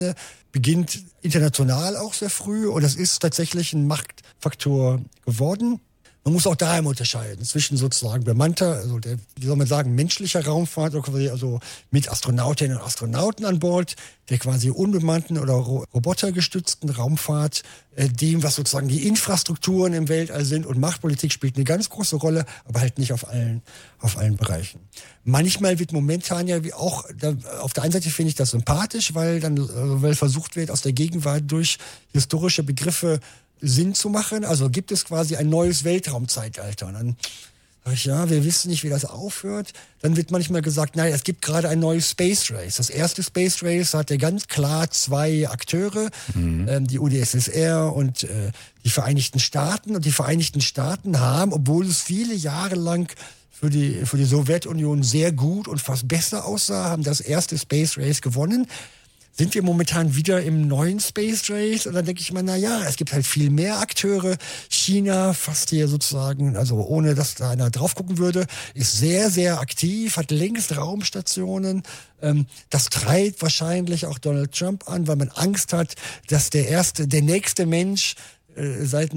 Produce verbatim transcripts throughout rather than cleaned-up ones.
beginnt international auch sehr früh und das ist tatsächlich ein Machtfaktor geworden. Man muss auch da immer unterscheiden zwischen sozusagen bemannter, also der, wie soll man sagen, menschlicher Raumfahrt, also mit Astronautinnen und Astronauten an Bord, der quasi unbemannten oder robotergestützten Raumfahrt, äh, dem, was sozusagen die Infrastrukturen im Weltall sind, und Machtpolitik spielt eine ganz große Rolle, aber halt nicht auf allen, auf allen Bereichen. Manchmal wird momentan ja wie auch, da, auf der einen Seite finde ich das sympathisch, weil dann, äh, weil versucht wird, aus der Gegenwart durch historische Begriffe Sinn zu machen. Also gibt es quasi ein neues Weltraumzeitalter. Und dann sage ich, ja, wir wissen nicht, wie das aufhört. Dann wird manchmal gesagt, nein, es gibt gerade ein neues Space Race. Das erste Space Race hatte ganz klar zwei Akteure, mhm. ähm, die U d S S R und äh, die Vereinigten Staaten. Und die Vereinigten Staaten haben, obwohl es viele Jahre lang für die, für die Sowjetunion sehr gut und fast besser aussah, haben das erste Space Race gewonnen. Sind wir momentan wieder im neuen Space Race? Und dann denke ich mir, na ja, es gibt halt viel mehr Akteure. China, fast hier sozusagen, also ohne dass da einer drauf gucken würde, ist sehr, sehr aktiv, hat längst Raumstationen. Ähm, das treibt wahrscheinlich auch Donald Trump an, weil man Angst hat, dass der erste, der nächste Mensch seit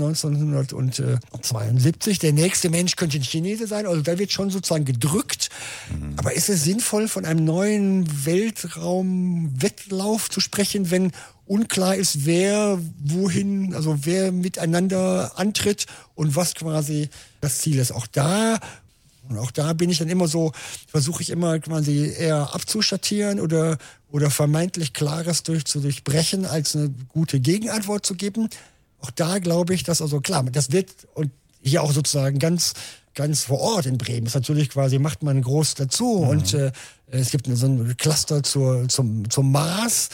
neunzehnhundertzweiundsiebzig. Der nächste Mensch könnte ein Chinese sein, also da wird schon sozusagen gedrückt. Mhm. Aber ist es sinnvoll, von einem neuen Weltraumwettlauf zu sprechen, wenn unklar ist, wer wohin, also wer miteinander antritt und was quasi das Ziel ist? Auch da Und auch da bin ich dann immer so, versuche ich immer quasi eher abzuschattieren oder, oder vermeintlich Klares durch, zu durchbrechen, als eine gute Gegenantwort zu geben. Auch da glaube ich, dass, also klar, das wird, und hier auch sozusagen ganz, ganz vor Ort in Bremen, ist natürlich quasi, macht man groß dazu. Mhm. Und äh, es gibt so ein Cluster zur, zum, zum Mars.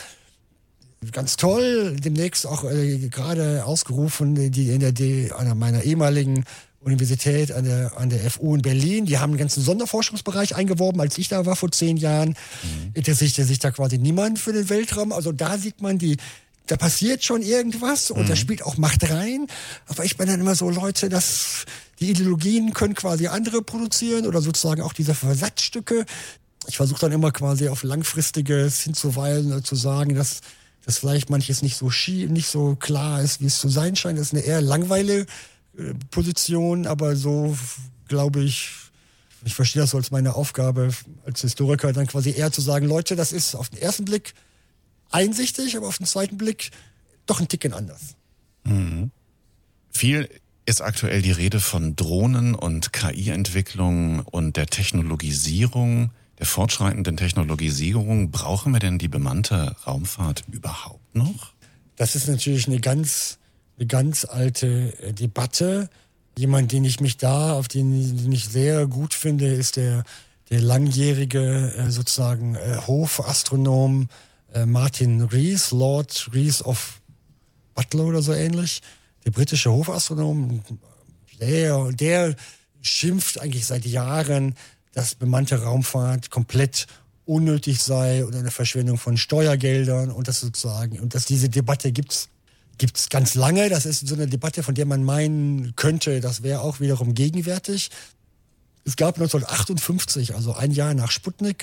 Ganz toll, demnächst auch äh, gerade ausgerufen, die N R D, einer meiner ehemaligen Universität an der, an der F U in Berlin. Die haben einen ganzen Sonderforschungsbereich eingeworben, als ich da war vor zehn Jahren. Mhm. Interessierte sich da quasi niemand für den Weltraum. Also da sieht man, die, da passiert schon irgendwas und mhm. da spielt auch Macht rein. Aber ich bin dann immer so, Leute, das, die Ideologien können quasi andere produzieren oder sozusagen auch diese Versatzstücke. Ich versuche dann immer quasi auf Langfristiges hinzuweisen oder zu sagen, dass, dass vielleicht manches nicht so schief, nicht so klar ist, wie es zu sein scheint. Das ist eine eher langweilige Position, aber so glaube ich, ich verstehe das so als meine Aufgabe als Historiker, dann quasi eher zu sagen, Leute, das ist auf den ersten Blick einsichtig, aber auf den zweiten Blick doch ein Ticken anders. Mhm. Viel ist aktuell die Rede von Drohnen und K I-Entwicklung und der Technologisierung, der fortschreitenden Technologisierung. Brauchen wir denn die bemannte Raumfahrt überhaupt noch? Das ist natürlich eine ganz eine ganz alte äh, Debatte. Jemand, den ich mich da, auf den, den ich sehr gut finde, ist der, der langjährige äh, sozusagen äh, Hofastronom äh, Martin Rees, Lord Rees of Butler oder so ähnlich. Der britische Hofastronom, der, der schimpft eigentlich seit Jahren, dass bemannte Raumfahrt komplett unnötig sei oder eine Verschwendung von Steuergeldern und das sozusagen, und dass diese Debatte gibt's Gibt's ganz lange. Das ist so eine Debatte, von der man meinen könnte, das wäre auch wiederum gegenwärtig. Es gab neunzehnhundertachtundfünfzig, also ein Jahr nach Sputnik,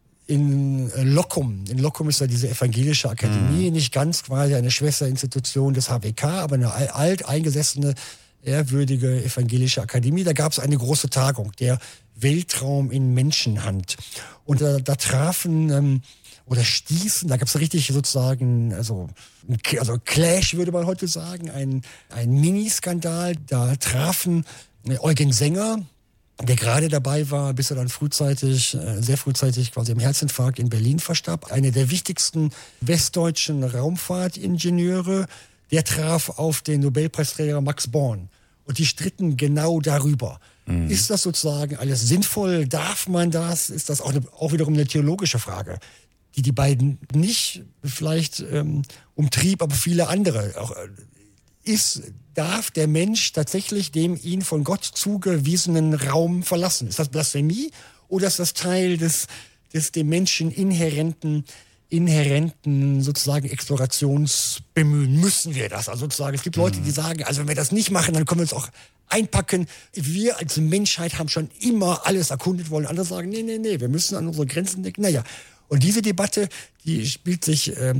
in Locum. In Locum ist ja diese evangelische Akademie, mhm. nicht ganz quasi eine Schwesterinstitution des H W K, aber eine alt eingesessene, ehrwürdige evangelische Akademie. Da gab es eine große Tagung, der Weltraum in Menschenhand. Und da, da trafen ähm, oder stießen, da gab es richtig sozusagen, also, also Clash würde man heute sagen, ein, ein Miniskandal. Da trafen Eugen Sänger, der gerade dabei war, bis er dann frühzeitig, sehr frühzeitig quasi im Herzinfarkt in Berlin verstarb. Einer der wichtigsten westdeutschen Raumfahrtingenieure, der traf auf den Nobelpreisträger Max Born. Und die stritten genau darüber. Mhm. Ist das sozusagen alles sinnvoll? Darf man das? Ist das auch, eine, auch wiederum eine theologische Frage, die die beiden nicht vielleicht ähm, umtrieb, aber viele andere. Auch, äh, ist, darf der Mensch tatsächlich dem ihn von Gott zugewiesenen Raum verlassen? Ist das Blasphemie oder ist das Teil des, des dem Menschen inhärenten, inhärenten sozusagen Explorationsbemühen? Müssen wir das? Also sozusagen, es gibt Leute, die sagen, also wenn wir das nicht machen, dann können wir uns auch einpacken. Wir als Menschheit haben schon immer alles erkundet wollen. Andere sagen, nee, nee, nee, wir müssen an unsere Grenzen denken. Naja, und diese Debatte, die spielt sich ähm,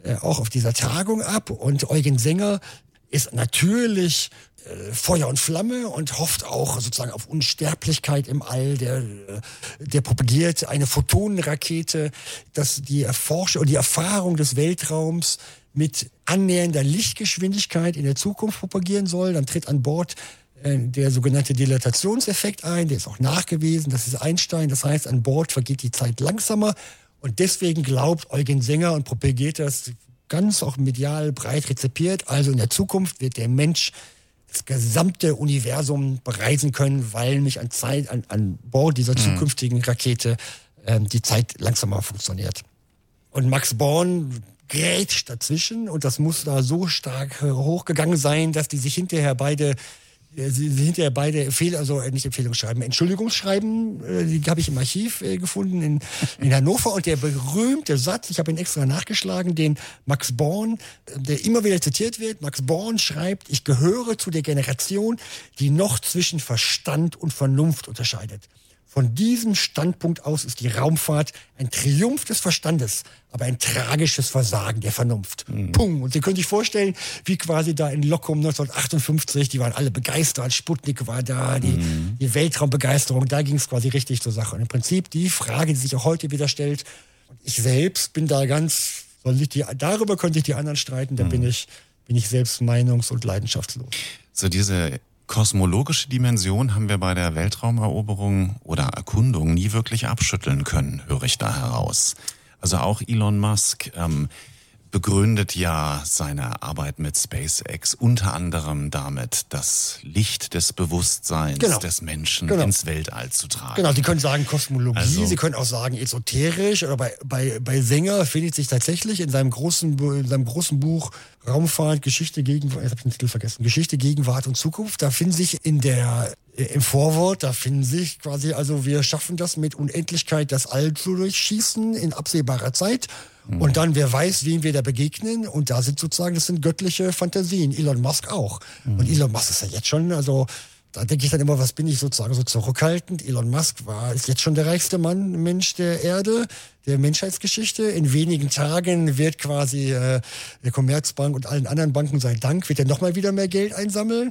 äh, auch auf dieser Tagung ab. Und Eugen Sänger ist natürlich äh, Feuer und Flamme und hofft auch sozusagen auf Unsterblichkeit im All. Der, äh, der propagiert eine Photonenrakete, dass die Erforschung und die Erfahrung des Weltraums mit annähernder Lichtgeschwindigkeit in der Zukunft propagieren soll. Dann tritt an Bord äh, der sogenannte Dilatationseffekt ein. Der ist auch nachgewiesen. Das ist Einstein. Das heißt, an Bord vergeht die Zeit langsamer. Und deswegen glaubt Eugen Sänger und propagiert das ganz auch medial breit rezipiert. Also in der Zukunft wird der Mensch das gesamte Universum bereisen können, weil nicht an, Zeit, an, an Bord dieser zukünftigen Rakete äh, die Zeit langsamer funktioniert. Und Max Born grätscht dazwischen und das muss da so stark äh, hochgegangen sein, dass die sich hinterher beide äh, sie, sie hinterher beide Fehl, also äh, nicht Empfehlungsschreiben, Entschuldigungsschreiben, äh, die habe ich im Archiv äh, gefunden in, in Hannover und der berühmte Satz, ich habe ihn extra nachgeschlagen, den Max Born, äh, der immer wieder zitiert wird, Max Born schreibt, ich gehöre zu der Generation, die noch zwischen Verstand und Vernunft unterscheidet. Von diesem Standpunkt aus ist die Raumfahrt ein Triumph des Verstandes, aber ein tragisches Versagen der Vernunft. Mhm. Punkt. Und Sie können sich vorstellen, wie quasi da in Lockum neunzehnhundertachtundfünfzig, die waren alle begeistert, Sputnik war da, die, mhm. die Weltraumbegeisterung, da ging es quasi richtig zur Sache. Und im Prinzip die Frage, die sich auch heute wieder stellt, und ich selbst bin da ganz, soll ich die, darüber könnte ich die anderen streiten, da mhm. bin ich, bin ich selbst meinungs- und leidenschaftslos. So diese kosmologische Dimension haben wir bei der Weltraumeroberung oder Erkundung nie wirklich abschütteln können, höre ich da heraus. Also auch Elon Musk ähm, begründet ja seine Arbeit mit SpaceX unter anderem damit, das Licht des Bewusstseins genau. des Menschen genau. ins Weltall zu tragen. Genau, Sie können sagen Kosmologie, also, Sie können auch sagen esoterisch, oder bei, bei, bei Sänger findet sich tatsächlich in seinem großen, in seinem großen Buch Raumfahrt, Geschichte, Gegenwart, jetzt habe ich den Titel vergessen, Geschichte, Gegenwart und Zukunft, da finden sich in der, im Vorwort, da finden sich quasi, also wir schaffen das mit Unendlichkeit, das All zu durchschießen in absehbarer Zeit. Und dann, wer weiß, wem wir da begegnen. Und da sind sozusagen, das sind göttliche Fantasien. Elon Musk auch. Mhm. Und Elon Musk ist ja jetzt schon, also da denke ich dann immer, was bin ich sozusagen so zurückhaltend. Elon Musk war, ist jetzt schon der reichste Mann, Mensch der Erde, der Menschheitsgeschichte. In wenigen Tagen wird quasi äh, der Commerzbank und allen anderen Banken sei Dank, wird er nochmal wieder mehr Geld einsammeln.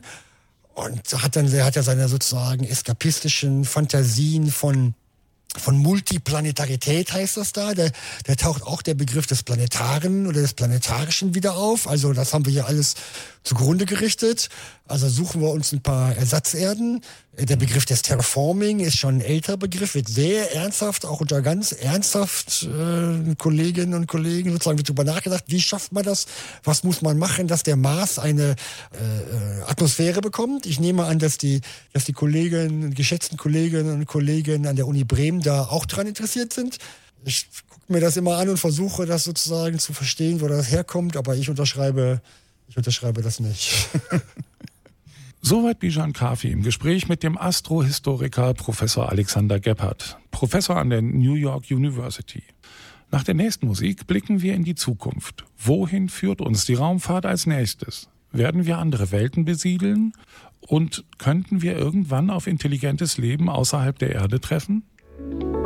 Und hat dann, er hat ja seine sozusagen eskapistischen Fantasien von Von Multiplanetarität heißt das da. Da, da taucht auch der Begriff des Planetaren oder des Planetarischen wieder auf. Also das haben wir hier alles zugrunde gerichtet. Also suchen wir uns ein paar Ersatzerden. Der Begriff des Terraforming ist schon ein älterer Begriff, wird sehr ernsthaft, auch unter ganz ernsthaft äh, Kolleginnen und Kollegen sozusagen wird darüber nachgedacht, wie schafft man das, was muss man machen, dass der Mars eine äh, Atmosphäre bekommt. Ich nehme an, dass die, dass die Kolleginnen, geschätzten Kolleginnen und Kollegen an der Uni Bremen da auch dran interessiert sind. Ich gucke mir das immer an und versuche das sozusagen zu verstehen, wo das herkommt, aber ich unterschreibe, ich unterschreibe das nicht. Soweit Bijan Kafi im Gespräch mit dem Astrohistoriker Professor Alexander Gebhardt, Professor an der New York University. Nach der nächsten Musik blicken wir in die Zukunft. Wohin führt uns die Raumfahrt als nächstes? Werden wir andere Welten besiedeln? Und könnten wir irgendwann auf intelligentes Leben außerhalb der Erde treffen?